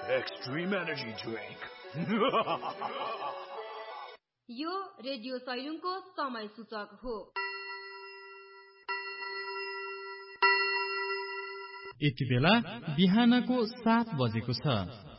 Extreme energy drink. यो radio सैलुङको समय सूचक हो। यति बेला बिहानको 7 बजेको छ।